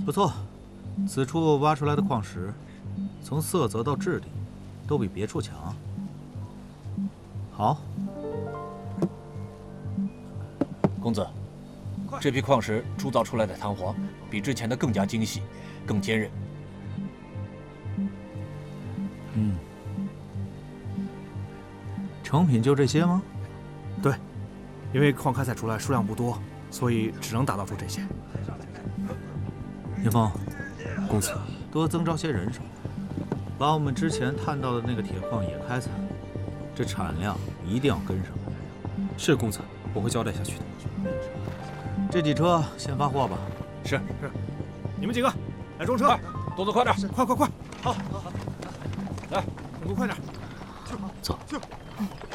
不错，此处挖出来的矿石，从色泽到质地，都比别处强。好， 公子，这批矿石铸造出来的弹簧比之前的更加精细，更坚韧。 成品就这些吗？ 对，因为矿开采出来数量不多，所以只能打造出这些。 叶枫， 公子， 多增招些人手，把我们之前探到的那个铁矿也开采，这产量一定要跟上。 是公子，我会交代下去的。 这几车先发货吧。 是， 你们几个来装车， 动作快点！ 快！ 好， 来，动作快点！ 走。